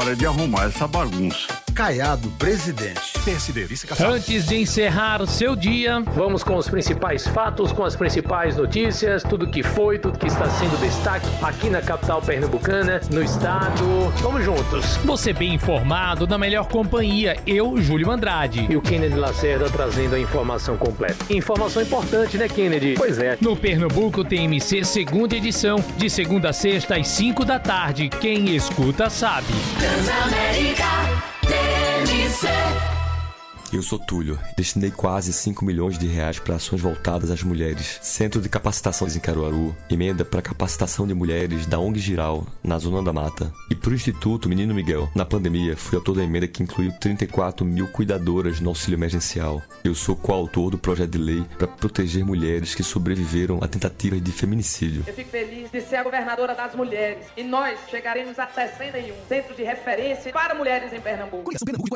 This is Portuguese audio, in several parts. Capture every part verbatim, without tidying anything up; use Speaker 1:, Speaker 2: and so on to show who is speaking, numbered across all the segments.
Speaker 1: hora de arrumar essa bagunça.
Speaker 2: Caiado, presidente.
Speaker 3: P S D, vice-caçado.
Speaker 4: Antes de encerrar o seu dia, vamos com os principais fatos, com as principais notícias, tudo que foi, tudo que está sendo destaque aqui na capital pernambucana, no estado. Vamos juntos. Você bem informado, na melhor companhia, eu, Júlio Andrade. E o Kennedy Lacerda trazendo a informação completa. Informação importante, né, Kennedy? Pois é. No Pernambuco T M C, segunda edição, de segunda a sexta às cinco da tarde. Quem escuta sabe.
Speaker 5: Transamérica T M C.
Speaker 6: Eu sou Túlio. Destinei quase cinco milhões de reais para ações voltadas às mulheres. Centro de Capacitações em Caruaru. Emenda para capacitação de mulheres da O N G Giral, na Zona da Mata. E para o Instituto Menino Miguel. Na pandemia, fui autor da emenda que incluiu trinta e quatro mil cuidadoras no auxílio emergencial. Eu sou coautor do projeto de lei para proteger mulheres que sobreviveram a tentativas de feminicídio.
Speaker 7: Eu fico feliz de ser a governadora das mulheres. E nós chegaremos a sessenta e um centros de referência para mulheres em Pernambuco.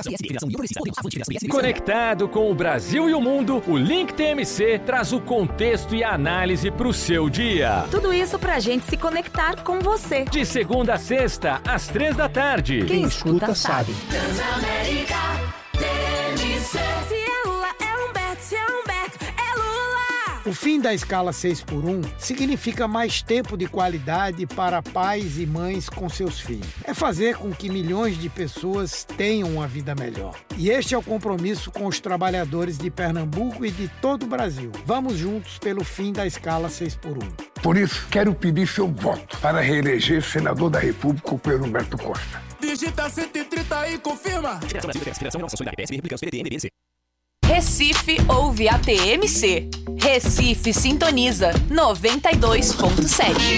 Speaker 8: Conectado com o Brasil e o mundo, o Link T M C traz o contexto e a análise para o seu dia.
Speaker 9: Tudo isso pra gente se conectar com você.
Speaker 8: De segunda a sexta, às três da tarde.
Speaker 9: Quem, Quem escuta, escuta sabe.
Speaker 5: Transamérica T M C.
Speaker 10: Se é Lula, é Humberto. Se é Humberto, é Lula.
Speaker 11: O fim da escala seis por um significa mais tempo de qualidade para pais e mães com seus filhos. É fazer com que milhões de pessoas tenham uma vida melhor. E este é o compromisso com os trabalhadores de Pernambuco e de todo o Brasil. Vamos juntos pelo fim da escala seis por um.
Speaker 12: Por isso, quero pedir seu voto para reeleger senador da República, o Pedro Humberto Costa.
Speaker 13: Digita cento e trinta e confirma.
Speaker 9: Recife ouve a T M C. Recife sintoniza noventa e dois ponto sete.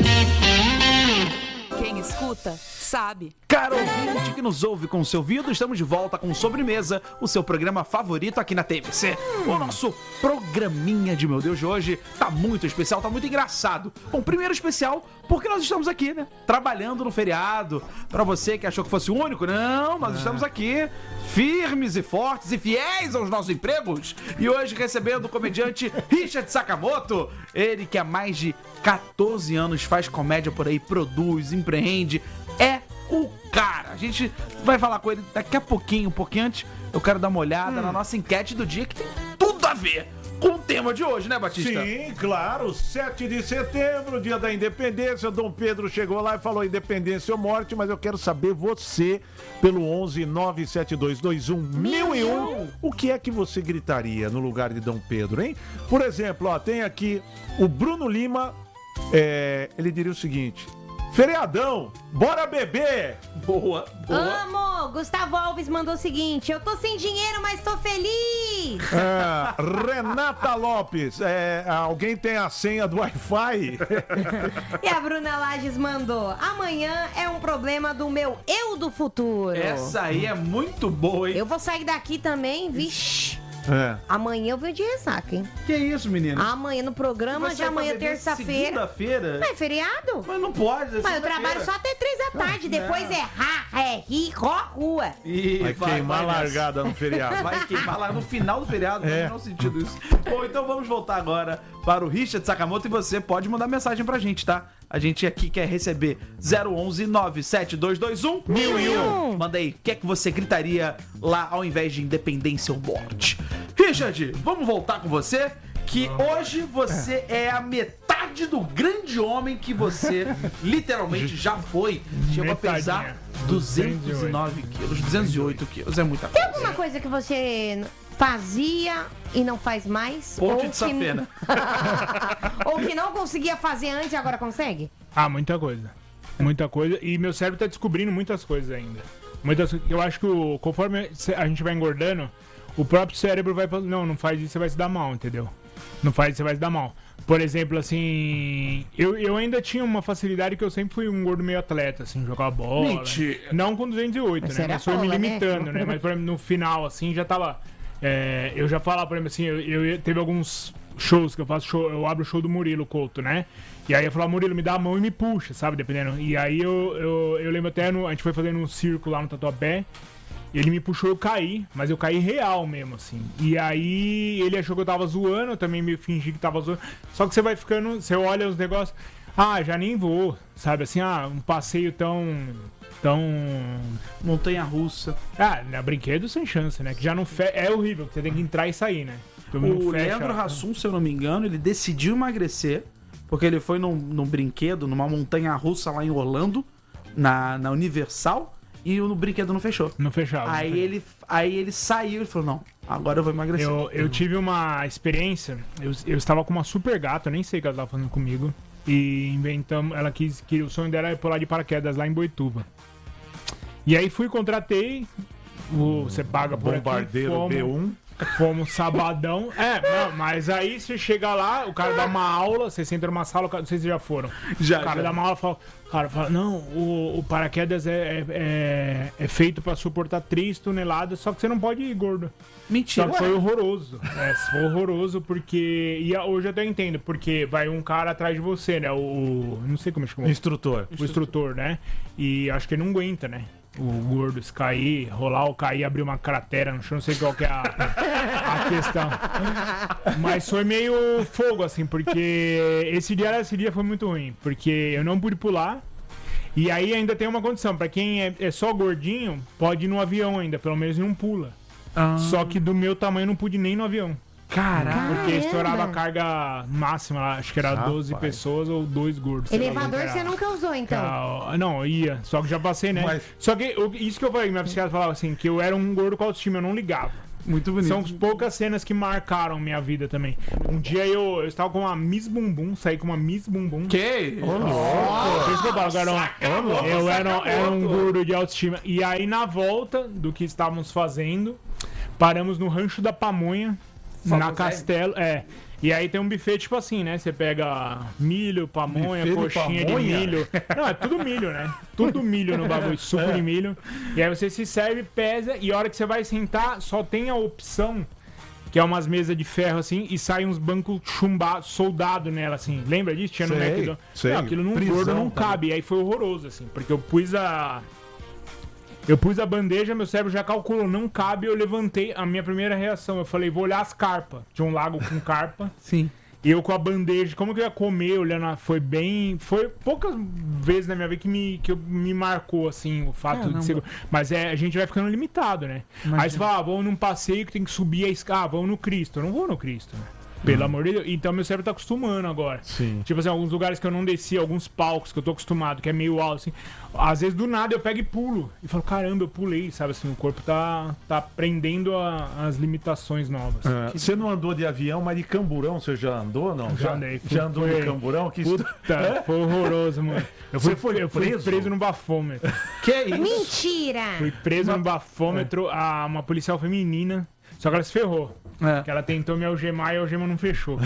Speaker 9: Quem escuta, sabe.
Speaker 14: Caro ouvinte que nos ouve com o seu ouvido, estamos de volta com Sobremesa, o seu programa favorito aqui na T M C. Hum. O nosso programinha de meu Deus de hoje tá muito especial, tá muito engraçado. Bom, primeiro especial porque nós estamos aqui, né? Trabalhando no feriado. Pra você que achou que fosse o único, não, nós é. estamos aqui firmes e fortes e fiéis aos nossos empregos. E hoje recebendo o comediante Richard Sakamoto, ele que há mais de catorze anos faz comédia por aí, produz, empreende, é o cara. A gente vai falar com ele daqui a pouquinho, um pouquinho antes. Eu quero dar uma olhada hum. na nossa enquete do dia, que tem tudo a ver com o tema de hoje, né, Batista?
Speaker 15: Sim, claro. sete de setembro, dia da independência. Dom Pedro chegou lá e falou independência ou morte, mas eu quero saber você, pelo onze nove sete dois dois um mil e um, o que é que você gritaria no lugar de Dom Pedro, hein? Por exemplo, ó, tem aqui o Bruno Lima, é, ele diria o seguinte: feriadão, bora beber!
Speaker 14: Boa, boa.
Speaker 16: Amo! Gustavo Alves mandou o seguinte: eu tô sem dinheiro, mas tô feliz!
Speaker 15: É, Renata Lopes, é, alguém tem a senha do Wi-Fi?
Speaker 16: E a Bruna Lages mandou: amanhã é um problema do meu eu do futuro.
Speaker 14: Essa aí é muito boa, hein?
Speaker 16: Eu vou sair daqui também, vixi.
Speaker 15: É.
Speaker 16: Amanhã eu venho de ressaca, hein?
Speaker 14: Que isso, menino?
Speaker 16: Amanhã no programa de amanhã, terça-feira.
Speaker 14: Segunda-feira?
Speaker 16: Não é feriado?
Speaker 14: Mas não pode, é
Speaker 16: Mas eu trabalho só até três da tarde.
Speaker 14: Não.
Speaker 16: Depois é ra, é ri, ró, rua.
Speaker 15: E vai, vai queimar vai largada no feriado.
Speaker 14: Vai queimar lá no final do feriado, é. Não faz sentido isso. Bom, então vamos voltar agora para o Richard Sakamoto e você pode mandar mensagem pra gente, tá? A gente aqui quer receber zero onze nove sete dois dois um mil e um. Manda aí, o que é que você gritaria lá ao invés de independência ou morte? Richard, vamos voltar com você, que hoje você é a metade do grande homem que você literalmente já foi. Chegou a pesar duzentos e nove quilos, duzentos e oito quilos, é muita coisa.
Speaker 16: Tem alguma coisa que você fazia e não faz mais?
Speaker 14: Ponte de Safena.
Speaker 16: Ou que não conseguia fazer antes e agora consegue?
Speaker 17: Ah, muita coisa. Muita coisa. E meu cérebro tá descobrindo muitas coisas ainda. Muitas, eu acho que o, conforme a gente vai engordando, o próprio cérebro vai falando, não, não faz isso, você vai se dar mal, entendeu? Não faz isso, você vai se dar mal. Por exemplo, assim, eu, eu ainda tinha uma facilidade que eu sempre fui um gordo meio atleta, assim, jogar bola.
Speaker 14: Mentira.
Speaker 17: Não com duzentos e oito,
Speaker 16: mas
Speaker 17: né? Mas foi me limitando, né? né? Mas, por exemplo, no final, assim, já tava... É, eu já falava, por exemplo, assim, eu, eu teve alguns shows que eu faço, show, eu abro o show do Murilo Couto, né? E aí eu falava, Murilo, me dá a mão e me puxa, sabe? Dependendo. E aí eu, eu, eu lembro até, no, a gente foi fazendo um circo lá no Tatuapé, ele me puxou, eu caí, mas eu caí real mesmo, assim. E aí ele achou que eu tava zoando, eu também me fingi que tava zoando. Só que você vai ficando, você olha os negócios... Ah, já nem vou, sabe assim, ah, um passeio tão... tão...
Speaker 14: montanha-russa.
Speaker 17: Ah, na brinquedo sem chance, né? Que já não fe... é horrível, você tem que entrar e sair, né?
Speaker 14: O Leandro Hassum, se eu não me engano, ele decidiu emagrecer porque ele foi num, num brinquedo, numa montanha-russa lá em Orlando, na, na Universal, e o brinquedo não fechou.
Speaker 17: Não fechava.
Speaker 14: Aí,
Speaker 17: não
Speaker 14: ele, aí ele saiu e falou, não, agora eu vou emagrecer.
Speaker 17: Eu, eu tive uma experiência, eu, eu estava com uma super gata, eu nem sei o que ela estava fazendo comigo, e inventamos, ela quis, que o sonho dela era pular de paraquedas lá em Boituva. E aí fui, contratei, o, você paga por
Speaker 15: Bombardeiro
Speaker 17: aqui, fomos,
Speaker 15: B um.
Speaker 17: Fomos sabadão. É, não, mas aí você chega lá, o cara dá uma aula, você entra numa sala, não sei se já foram.
Speaker 14: Já,
Speaker 17: o cara
Speaker 14: já.
Speaker 17: dá uma aula e fala, o cara fala, não, o, o paraquedas é, é, é feito pra suportar três toneladas, só que você não pode ir gordo.
Speaker 14: Mentira.
Speaker 17: Só que foi horroroso. É, foi horroroso porque. E hoje eu até entendo, porque vai um cara atrás de você, né? O. o não sei como chama.
Speaker 15: Instrutor.
Speaker 17: O instrutor, né? E acho que ele não aguenta, né? O gordo se cair, rolar ou cair, abrir uma cratera no chão, não sei qual que é a, a questão. Mas foi meio fogo, assim, porque esse dia, esse dia foi muito ruim. Porque eu não pude pular. E aí ainda tem uma condição, pra quem é, é só gordinho, pode ir no avião ainda, pelo menos não pula. Ah. Só que do meu tamanho não pude nem no avião.
Speaker 14: Caraca.
Speaker 17: Porque estourava a carga máxima, acho que era Rapaz. doze pessoas ou dois gordos.
Speaker 16: Elevador você nunca usou, então?
Speaker 17: Era, não, eu ia. Só que já passei, né? Mas... Só que eu, isso que eu falei, minha psiquiatra falava assim, que eu era um gordo com autoestima, eu não ligava.
Speaker 14: Muito bonito.
Speaker 17: São poucas cenas que marcaram minha vida também. Um dia eu, eu estava com uma Miss Bumbum, saí com uma Miss Bumbum.
Speaker 14: Que?
Speaker 17: Oh, oh, oh, que eu falo, cara, oh, eu era, era um gordo de autoestima. E aí, na volta do que estávamos fazendo, paramos no Rancho da Pamonha, Fala na Castelo. É. E aí tem um buffet tipo assim, né? Você pega milho, pamonha, buffet coxinha de, pamonha? de milho. Não, é tudo milho, né? Tudo milho no bagulho, suco é. de milho. E aí você se serve, pesa, e a hora que você vai sentar, só tem a opção, que é umas mesas de ferro assim, e sai uns bancos chumbados, soldado nela, assim. Lembra disso? Tinha no
Speaker 15: sei,
Speaker 17: McDonald's.
Speaker 15: Sei.
Speaker 17: Não, aquilo num gordo não cabe. E aí foi horroroso, assim, porque eu pus a... Eu pus a bandeja, meu cérebro já calculou, não cabe, eu levantei, a minha primeira reação, eu falei, vou olhar as carpas. Tinha um lago com carpa.
Speaker 14: Sim.
Speaker 17: E eu com a bandeja, como que eu ia comer, olhando, a, foi bem... Foi poucas vezes na minha vida que me, que eu, me marcou, assim, o fato
Speaker 14: Caramba.
Speaker 17: de ser... Mas é, a gente vai ficando limitado, né? Imagina. Aí você fala, ah, vamos num passeio que tem que subir a escada, ah, vamos no Cristo. Eu não vou no Cristo, né? Pelo hum. amor de Deus. Então meu cérebro tá acostumando agora.
Speaker 15: Sim.
Speaker 17: Tipo assim, alguns lugares que eu não desci, alguns palcos que eu tô acostumado, que é meio alto, assim. Às vezes do nada eu pego e pulo. E falo, caramba, eu pulei, sabe assim, o corpo tá, tá aprendendo a, as limitações novas.
Speaker 15: É, que... Você não andou de avião, mas de camburão você já andou ou não?
Speaker 17: Já andei. Fui,
Speaker 15: já andou
Speaker 17: foi...
Speaker 15: de camburão? Que
Speaker 17: Puta, é? Foi horroroso, mano. Eu fui,
Speaker 15: você foi
Speaker 17: eu
Speaker 15: preso?
Speaker 17: fui preso no bafômetro.
Speaker 15: Que isso?
Speaker 16: Mentira!
Speaker 17: Fui preso mas... no bafômetro, é. a uma policial feminina. Só que ela se ferrou. É. Que ela tentou me algemar e a algema não fechou.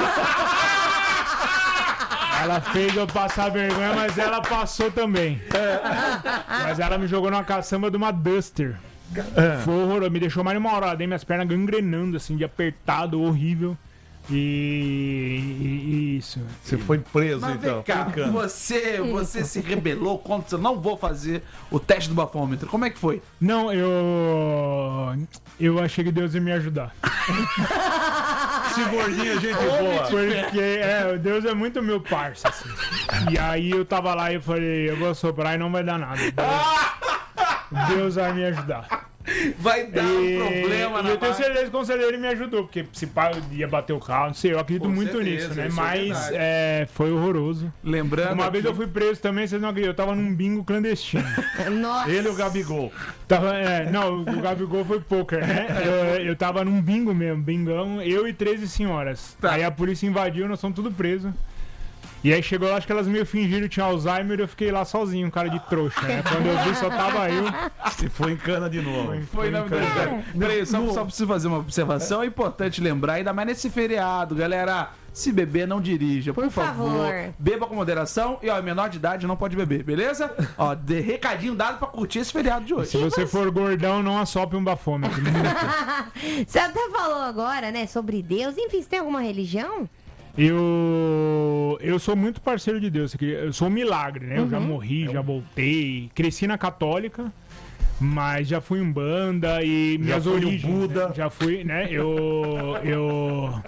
Speaker 17: Ela fez eu passar vergonha, mas ela passou também. É. Mas ela me jogou numa caçamba de uma Duster. É. Foi horroroso, me deixou mais de uma hora. Ela dei minhas pernas gangrenando, assim, de apertado, horrível. E, e isso.
Speaker 15: Você foi preso,
Speaker 14: mas
Speaker 15: então.
Speaker 14: Vem cá, você, você se rebelou contra. Eu não vou fazer o teste do bafômetro. Como é que foi?
Speaker 17: Não, eu. Eu achei que Deus ia me ajudar.
Speaker 15: Esse gordinho, gente boa.
Speaker 17: Porque, é, Deus é muito meu parça, assim. E aí eu tava lá e eu falei, eu vou soprar e não vai dar nada. Deus, Deus vai me ajudar.
Speaker 14: Vai dar e, um problema
Speaker 17: e
Speaker 14: na
Speaker 17: eu tenho certeza que o conselheiro me ajudou, porque se pai ia bater o carro, não sei, eu acredito Com muito certeza, nisso, né? Mas é, foi horroroso.
Speaker 14: Lembrando
Speaker 17: Uma
Speaker 14: que...
Speaker 17: vez eu fui preso também, vocês não acreditam, eu tava num bingo clandestino.
Speaker 16: Nossa.
Speaker 15: Ele e o Gabigol.
Speaker 17: Tava, é, não, o Gabigol foi poker, né? Eu, eu tava num bingo mesmo, bingão, eu e treze senhoras. Tá. Aí a polícia invadiu, nós somos tudo presos. E aí chegou lá, acho que elas meio fingiram que tinha Alzheimer e eu fiquei lá sozinho, um cara de trouxa, né? Quando eu vi, só tava eu.
Speaker 15: E foi em cana de novo.
Speaker 14: Foi, foi na verdade. Peraí, só, só preciso fazer uma observação. É importante lembrar, ainda mais nesse feriado, galera. Se beber, não dirija, por, por favor. favor. Beba com moderação e, ó, menor de idade não pode beber, beleza? Ó, de recadinho dado pra curtir esse feriado de hoje.
Speaker 17: Se você for gordão, não assopre um bafômetro.
Speaker 16: Você até falou agora, né, sobre Deus. Enfim, você tem alguma religião?
Speaker 17: Eu eu sou muito parceiro de Deus. Eu sou um milagre, né? Uhum. Eu já morri, já voltei. Cresci na católica, mas já fui em banda e minhas origens. Buda. Né? Já fui, né? Eu, eu,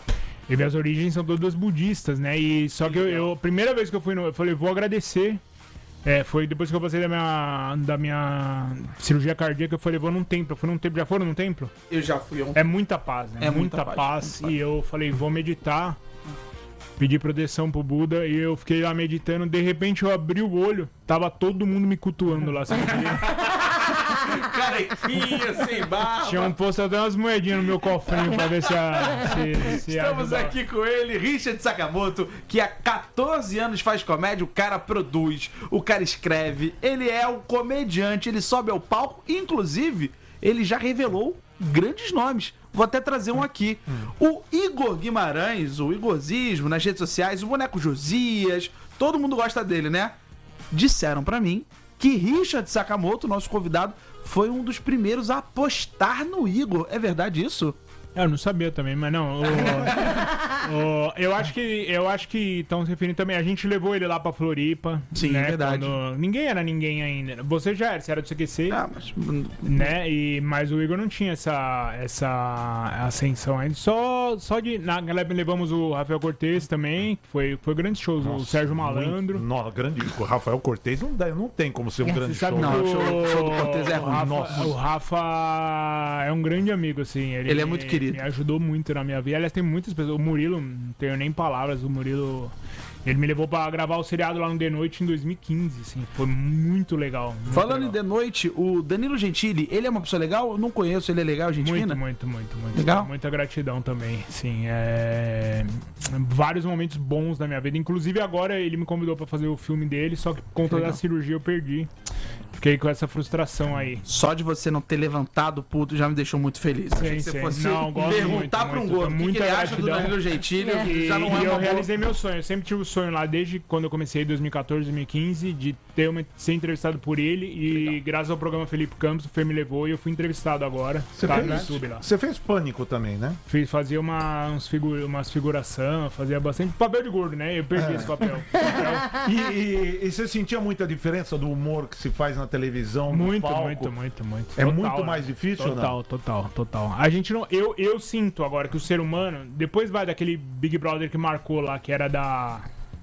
Speaker 17: E minhas origens são todas budistas, né? E só que eu, eu a primeira vez que eu fui no, eu falei, vou agradecer. É, foi depois que eu passei da minha, da minha cirurgia cardíaca, eu falei, vou num templo. Eu fui num templo, já foram num templo?
Speaker 14: Eu já fui ontem.
Speaker 17: É muita paz, né?
Speaker 14: É
Speaker 17: muita,
Speaker 14: muita
Speaker 17: paz.
Speaker 14: paz, muita
Speaker 17: E eu falei, vou meditar. Pedi proteção pro Buda e eu fiquei lá meditando. De repente eu abri o olho, tava todo mundo me cutuando lá. Sabe?
Speaker 14: Carequinha, sem barba.
Speaker 17: Tinha um posto até umas moedinhas no meu cofrinho pra ver se a. Se, se
Speaker 14: Estamos
Speaker 17: ajudava.
Speaker 14: aqui com ele, Richard Sakamoto, que há catorze anos faz comédia. O cara produz, o cara escreve, ele é um comediante, ele sobe ao palco. Inclusive, ele já revelou grandes nomes. Vou até trazer um aqui. O Igor Guimarães, o Igorzismo, nas redes sociais, o boneco Josias, todo mundo gosta dele, né? Disseram pra mim que Richard Sakamoto, nosso convidado, foi um dos primeiros a apostar no Igor. É verdade isso?
Speaker 17: Eu não sabia também, mas não. O, o, eu acho que eu acho que estão se referindo também. A gente levou ele lá pra Floripa.
Speaker 14: Sim,
Speaker 17: né,
Speaker 14: é verdade.
Speaker 17: quando- ninguém era ninguém ainda. Você já era, você era do C Q C.
Speaker 14: Ah, mas.
Speaker 17: Né? E, mas o Igor não tinha essa, essa ascensão ainda. Só, só de. Na galera levamos o Rafael Cortez também. que Foi, foi grandes shows. o Sérgio Malandro.
Speaker 15: Nossa, grande. O Rafael Cortez não, dá- não tem como ser um grande
Speaker 17: Você sabe
Speaker 15: show.
Speaker 17: que
Speaker 14: Não,
Speaker 17: o,
Speaker 14: show- show do Cortez é
Speaker 17: o
Speaker 14: ruim.
Speaker 17: Rafa,
Speaker 15: Nossa.
Speaker 17: o Rafa é um grande amigo, assim. Ele,
Speaker 14: Ele é muito
Speaker 17: me-
Speaker 14: querido.
Speaker 17: Me ajudou muito na minha vida. Aliás, tem muitas pessoas. O Murilo, não tenho nem palavras. O Murilo. Ele me levou pra gravar o seriado lá no The Noite em dois mil e quinze, assim. Foi muito legal. muito
Speaker 14: Falando
Speaker 17: legal.
Speaker 14: em The Noite, o Danilo Gentili, ele é uma pessoa legal? Eu não conheço, ele é legal, gente
Speaker 17: Muito,
Speaker 14: fina?
Speaker 17: muito, muito, muito.
Speaker 14: Legal?
Speaker 17: Muita gratidão também, sim. É... Vários momentos bons da minha vida. Inclusive agora ele me convidou pra fazer o filme dele, só que por conta
Speaker 14: Legal.
Speaker 17: da cirurgia eu perdi. Fiquei com essa frustração aí.
Speaker 14: Só de você não ter levantado o puto já me deixou muito feliz. Achei
Speaker 17: Sim,
Speaker 14: que você
Speaker 17: sim.
Speaker 14: fosse
Speaker 17: Não, gosto
Speaker 14: perguntar
Speaker 17: muito,
Speaker 14: pra um
Speaker 17: muito.
Speaker 14: gordo o que, que
Speaker 17: Muita
Speaker 14: ele acha do
Speaker 17: gratidão.
Speaker 14: Danilo Gentili,
Speaker 17: E,
Speaker 14: já não é
Speaker 17: e
Speaker 14: uma
Speaker 17: eu
Speaker 14: boa...
Speaker 17: realizei meu sonho. Eu sempre tive o sonho lá, desde quando eu comecei em dois mil e quatorze, dois mil e quinze, de ter uma, ser entrevistado por ele. E
Speaker 14: Legal.
Speaker 17: graças ao programa Felipe Campos, o Fê me levou e eu fui entrevistado agora.
Speaker 15: Você
Speaker 17: tá
Speaker 15: fez,
Speaker 17: no YouTube lá.
Speaker 15: você fez Pânico também, né?
Speaker 17: Fiz, fazia uma, uns figu, umas figuração, fazia bastante papel de gordo, né? Eu perdi
Speaker 15: É.
Speaker 17: esse papel.
Speaker 15: E, e- e você sentia muita diferença do humor que se faz na televisão, no
Speaker 17: Muito,
Speaker 15: palco?
Speaker 17: muito, muito, muito.
Speaker 15: É
Speaker 17: Total,
Speaker 15: muito
Speaker 17: né?
Speaker 15: mais difícil ou
Speaker 17: Total,
Speaker 15: não?
Speaker 17: total, total. A gente não. Eu, eu sinto agora que o ser humano, depois vai daquele Big Brother que marcou lá, que era da.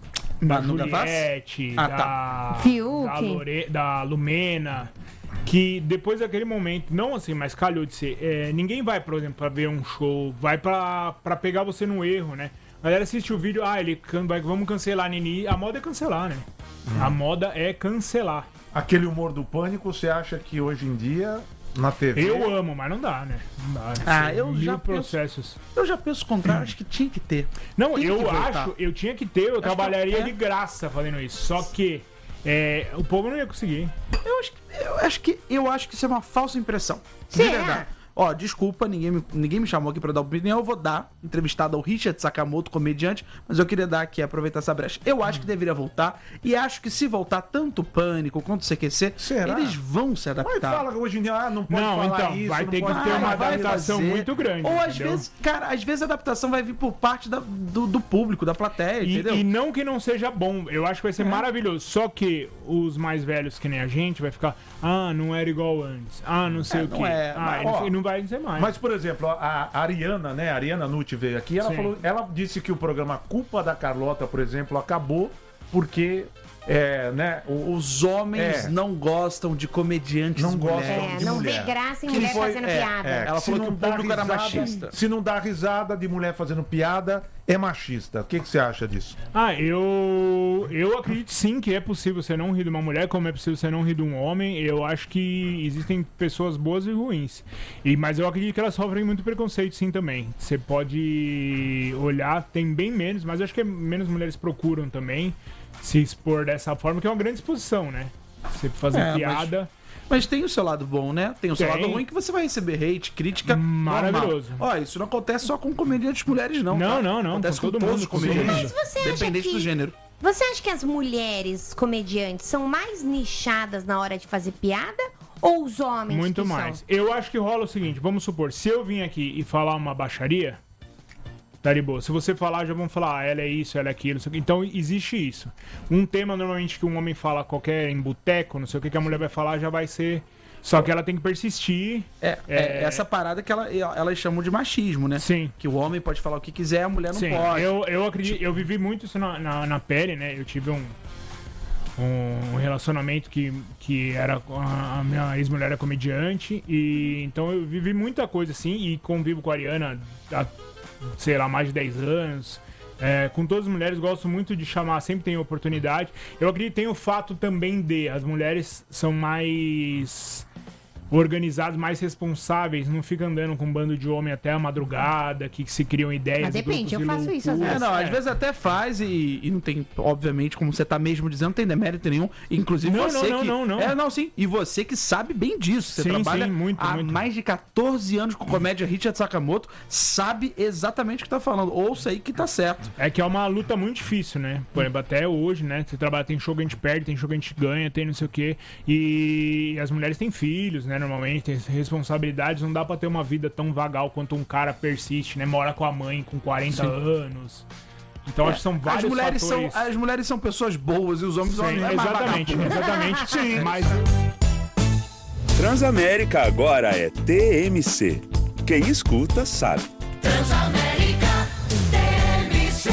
Speaker 17: Da
Speaker 14: Manu
Speaker 17: Juliette,
Speaker 14: Ah,
Speaker 17: da,
Speaker 14: tá.
Speaker 16: Fiuk.
Speaker 17: da, Lore, da Lumena. Que depois daquele momento, não assim, mas calhou de ser. é, ninguém vai, por exemplo, pra ver um show, vai pra, pra pegar você no erro, né? A galera assiste o vídeo, ah, ele can- vai, vamos cancelar a Nini. A moda é cancelar, né?
Speaker 15: Hum.
Speaker 17: A moda é cancelar.
Speaker 15: Aquele humor do Pânico, você acha que hoje em dia, na T V...
Speaker 17: Eu amo, mas não dá, né? Não dá.
Speaker 14: Ah,
Speaker 17: São
Speaker 14: eu
Speaker 17: mil
Speaker 14: já
Speaker 17: processos.
Speaker 14: Eu já penso o contrário, acho que tinha que ter.
Speaker 17: Não,
Speaker 14: Tem
Speaker 17: eu
Speaker 14: que voltar.
Speaker 17: acho, eu tinha que ter, eu
Speaker 14: Acho
Speaker 17: trabalharia
Speaker 14: que é.
Speaker 17: de graça fazendo isso. Só que é, o povo não ia conseguir.
Speaker 14: Eu acho, que- eu acho que eu acho que isso é uma falsa impressão. De
Speaker 16: Será?
Speaker 14: verdade. Ó, desculpa, ninguém me, ninguém me chamou aqui pra dar opinião. Eu vou dar, entrevistado ao Richard Sakamoto, comediante, mas eu queria dar aqui, aproveitar essa brecha. Eu acho que deveria voltar, e acho que se voltar tanto o Pânico quanto o C Q C,
Speaker 15: Será?
Speaker 14: eles vão se
Speaker 15: Mas
Speaker 14: adaptar.
Speaker 15: fala que hoje em dia, ah, não pode
Speaker 17: Não,
Speaker 15: falar
Speaker 17: então,
Speaker 15: isso,
Speaker 17: vai
Speaker 15: não
Speaker 17: ter que
Speaker 15: pode
Speaker 17: ter
Speaker 15: falar
Speaker 17: uma
Speaker 15: aquilo.
Speaker 17: adaptação muito grande,
Speaker 14: Ou às
Speaker 17: entendeu?
Speaker 14: vezes, cara, às vezes a adaptação vai vir por parte da- do, do público, da plateia,
Speaker 17: E,
Speaker 14: entendeu?
Speaker 17: e não que não seja bom, eu acho que vai ser
Speaker 14: É.
Speaker 17: maravilhoso. Só que os mais velhos que nem a gente vai ficar, ah, não era igual antes, ah, não sei
Speaker 14: É,
Speaker 17: o
Speaker 14: não
Speaker 17: quê.
Speaker 14: é,
Speaker 17: ah,
Speaker 14: mas,
Speaker 17: e não,
Speaker 15: ó,
Speaker 17: e não vai ser mais.
Speaker 15: Mas, por exemplo, a a Ariana, né? A Ariana Nutti veio aqui, ela
Speaker 17: Sim.
Speaker 15: falou, ela disse que o programa Culpa da Carlota, por exemplo, acabou porque, é, né? O,
Speaker 14: Os homens
Speaker 15: É.
Speaker 14: não gostam de comediantes
Speaker 15: Não gostam
Speaker 14: mulheres.
Speaker 16: É,
Speaker 15: de
Speaker 16: não
Speaker 15: mulher.
Speaker 16: vê graça em
Speaker 14: Que
Speaker 16: mulher
Speaker 14: foi-
Speaker 16: fazendo
Speaker 14: é,
Speaker 16: piada.
Speaker 15: É,
Speaker 14: Ela
Speaker 15: se
Speaker 14: falou que
Speaker 15: não
Speaker 14: o
Speaker 15: dá
Speaker 14: público era
Speaker 15: risada-
Speaker 14: machista.
Speaker 15: Se não dá risada de mulher fazendo piada, é machista. O que, que você acha disso?
Speaker 17: Ah, eu eu acredito sim que é possível você não rir de uma mulher, como é possível você não rir de um homem. Eu acho que existem pessoas boas e ruins. E, mas eu acredito que elas sofrem muito preconceito sim também. Você pode olhar, tem bem menos, mas eu acho que menos mulheres procuram também se expor dessa forma, que é uma grande exposição, né? Você fazer
Speaker 14: É, mas-
Speaker 17: piada.
Speaker 14: Mas tem o seu lado bom, né? Tem o seu
Speaker 17: Tem.
Speaker 14: lado ruim que você vai receber hate, crítica.
Speaker 17: Maravilhoso.
Speaker 14: normal. Ó, isso não acontece só com comediantes mulheres, não.
Speaker 17: Não,
Speaker 14: tá?
Speaker 17: não, não,
Speaker 14: Acontece
Speaker 17: com
Speaker 14: com,
Speaker 17: todo
Speaker 14: todos
Speaker 17: mundo,
Speaker 14: os
Speaker 17: com todo
Speaker 14: comediantes.
Speaker 16: mundo. Mas você acha
Speaker 14: Independente
Speaker 16: que-
Speaker 14: do gênero.
Speaker 16: Você acha que as mulheres comediantes são mais nichadas na hora de fazer piada? Ou os homens
Speaker 17: Muito
Speaker 16: que
Speaker 17: mais.
Speaker 16: são?
Speaker 17: Eu acho que rola o seguinte, vamos supor, se eu vim aqui e falar uma baixaria, tá de boa. Se você falar, já vão falar, ah, ela é isso, ela é aquilo, não sei o quê. Então existe isso. Um tema normalmente que um homem fala qualquer em boteco, não sei o que, que a mulher vai falar, já vai ser Só que ela tem que persistir.
Speaker 14: É, é... é essa parada que ela, elas chamam de machismo, né?
Speaker 17: Sim.
Speaker 14: Que o homem pode falar o que quiser, a mulher não
Speaker 17: Sim,
Speaker 14: pode.
Speaker 17: Eu, eu acredito, eu vivi muito isso na, na, na pele, né? Eu tive um, um relacionamento que, que era. A minha ex-mulher era comediante. E então eu vivi muita coisa assim e convivo com a Ariana há, sei lá, mais de dez anos. É, com todas as mulheres, gosto muito de chamar, sempre tem oportunidade. Eu acredito que tem o fato também de as mulheres são mais organizadas, mais responsáveis, não fica andando com um bando de homem até a madrugada, que, que se criam ideias.
Speaker 16: Mas depende, eu faço isso às
Speaker 14: É,
Speaker 16: vezes.
Speaker 14: não, às
Speaker 17: É.
Speaker 14: vezes até faz e, e não tem, obviamente, como você tá mesmo dizendo, não tem demérito nenhum. Inclusive
Speaker 17: Não,
Speaker 14: você
Speaker 17: não,
Speaker 14: que...
Speaker 17: não, não, não.
Speaker 14: É, não, sim. E você que sabe bem disso. Você
Speaker 17: Sim,
Speaker 14: trabalha
Speaker 17: sim, muito,
Speaker 14: há
Speaker 17: muito.
Speaker 14: mais de catorze anos com comédia Richard Sakamoto, sabe exatamente o que tá falando. Ouça aí que tá certo.
Speaker 17: É que é uma luta muito difícil, né? Por exemplo, até hoje, né? Você trabalha, tem show que a gente perde, tem show que a gente ganha, tem não sei o quê. E as mulheres têm filhos, né? Normalmente, tem responsabilidades. Não dá pra ter uma vida tão vagal quanto um cara persiste, né? Mora com a mãe com quarenta
Speaker 14: Sim.
Speaker 17: anos. Então, acho que são vários
Speaker 14: as mulheres
Speaker 17: fatores.
Speaker 14: são As mulheres são pessoas boas e os homens são
Speaker 17: Sim,
Speaker 14: é mais
Speaker 17: exatamente,
Speaker 14: vagabundo.
Speaker 17: exatamente.
Speaker 14: Sim.
Speaker 17: Mas
Speaker 1: Transamérica agora é T M C. Quem escuta sabe.
Speaker 5: Transamérica T M C.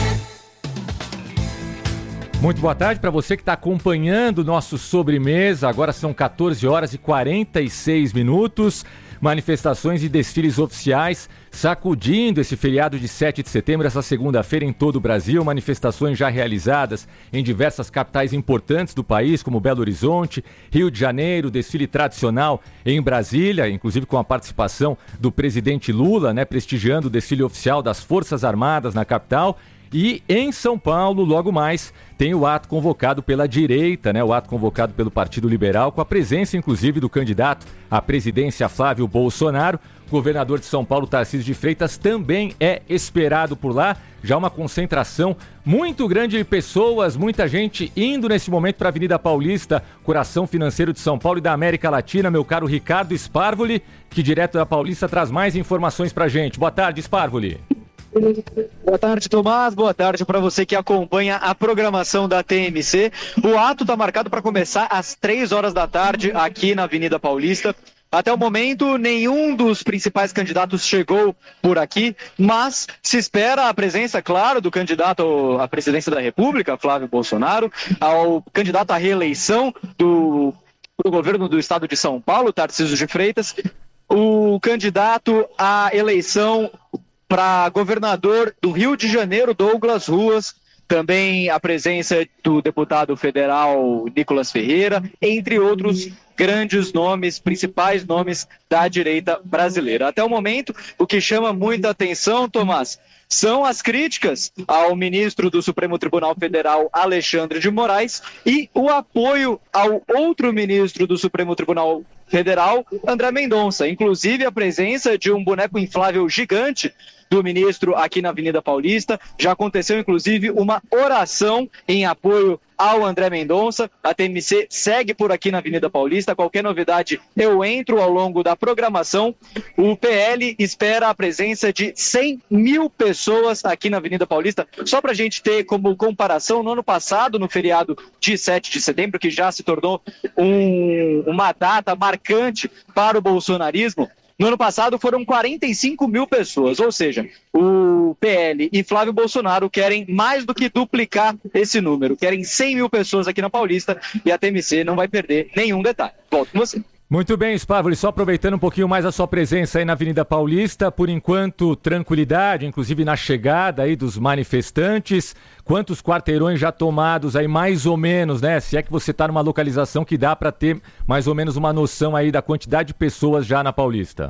Speaker 8: Muito boa tarde para você que está acompanhando o nosso Sobremesa. Agora são catorze horas e quarenta e seis minutos. Manifestações e desfiles oficiais sacudindo esse feriado de sete de setembro, essa segunda-feira em todo o Brasil. Manifestações já realizadas em diversas capitais importantes do país, como Belo Horizonte, Rio de Janeiro, desfile tradicional em Brasília, inclusive com a participação do presidente Lula, né, prestigiando o desfile oficial das Forças Armadas na capital. E em São Paulo, logo mais, tem o ato convocado pela direita, né? O ato convocado pelo Partido Liberal, com a presença, inclusive, do candidato à presidência Flávio Bolsonaro. O governador de São Paulo, Tarcísio de Freitas, também é esperado por lá. Já uma concentração muito grande de pessoas, muita gente indo nesse momento para a Avenida Paulista, coração financeiro de São Paulo e da América Latina. Meu caro Ricardo Sparvoli, que direto da Paulista traz mais informações para a gente. Boa tarde, Sparvoli.
Speaker 3: Boa tarde, Tomás. Boa tarde para você que acompanha a programação da T M C. O ato está marcado para começar às três horas da tarde aqui na Avenida Paulista. Até o momento, nenhum dos principais candidatos chegou por aqui, mas se espera a presença, claro, do candidato à presidência da República, Flávio Bolsonaro, ao candidato à reeleição do, do governo do estado de São Paulo, Tarcísio de Freitas, o candidato à eleição para governador do Rio de Janeiro, Douglas Ruas, também a presença do deputado federal Nicolas Ferreira, entre outros grandes nomes, principais nomes da direita brasileira. Até o momento, o que chama muita atenção, Tomás, são as críticas ao ministro do Supremo Tribunal Federal, Alexandre de Moraes, e o apoio ao outro ministro do Supremo Tribunal Federal, André Mendonça. Inclusive a presença de um boneco inflável gigante do ministro aqui na Avenida Paulista. Já aconteceu, inclusive, uma oração em apoio ao André Mendonça. A T M C segue por aqui na Avenida Paulista. Qualquer novidade eu entro ao longo da programação. O P L espera a presença de cem mil pessoas aqui na Avenida Paulista. Só para a gente ter como comparação, no ano passado, no feriado de sete de setembro, que já se tornou um, uma data marcante para o bolsonarismo, no ano passado foram quarenta e cinco mil pessoas, ou seja, o P L e Flávio Bolsonaro querem mais do que duplicar esse número, querem cem mil pessoas aqui na Paulista e a T M C não vai perder nenhum detalhe. Volto com você.
Speaker 8: Muito bem, Sparvoli, só aproveitando um pouquinho mais a sua presença aí na Avenida Paulista, por enquanto tranquilidade, inclusive na chegada aí dos manifestantes, quantos quarteirões já tomados aí mais ou menos, né? Se é que você está numa localização que dá para ter mais ou menos uma noção aí da quantidade de pessoas já na Paulista.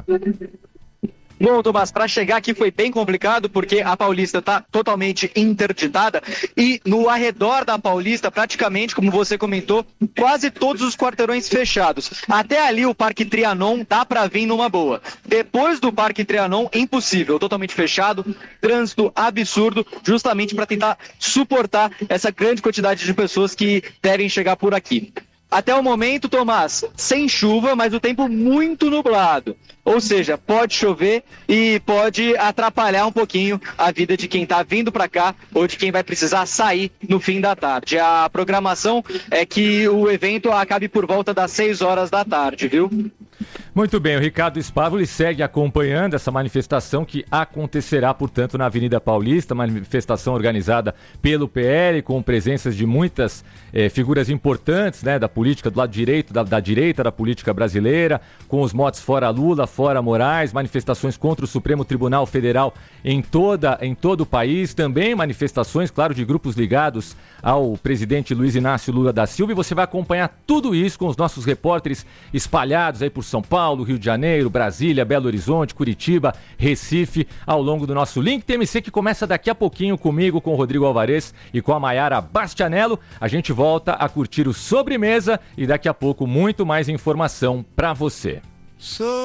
Speaker 3: Bom, Tomás, para chegar aqui foi bem complicado porque a Paulista está totalmente interditada e no arredor da Paulista, praticamente, como você comentou, quase todos os quarteirões fechados. Até ali o Parque Trianon dá para vir numa boa. Depois do Parque Trianon, impossível, totalmente fechado, trânsito absurdo, justamente para tentar suportar essa grande quantidade de pessoas que devem chegar por aqui. Até o momento, Tomás, sem chuva, mas o tempo muito nublado. Ou seja, pode chover e pode atrapalhar um pouquinho a vida de quem está vindo para cá ou de quem vai precisar sair no fim da tarde. A programação é que o evento acabe por volta das seis horas da tarde, viu?
Speaker 8: Muito bem, o Ricardo Spávoli segue acompanhando essa manifestação que acontecerá, portanto, na Avenida Paulista, manifestação organizada pelo P L, com presenças de muitas eh, figuras importantes, né, da política do lado direito, da, da direita da política brasileira, com os motes fora Lula, fora Moraes, manifestações contra o Supremo Tribunal Federal em, toda, em todo o país, também manifestações, claro, de grupos ligados ao presidente Luiz Inácio Lula da Silva, e você vai acompanhar tudo isso com os nossos repórteres espalhados aí por São Paulo, Rio de Janeiro, Brasília, Belo Horizonte, Curitiba, Recife, ao longo do nosso Link T M C, que começa daqui a pouquinho comigo, com o Rodrigo Alvarez e com a Maiara Bastianello. A gente volta a curtir o Sobremesa e daqui a pouco muito mais informação para você.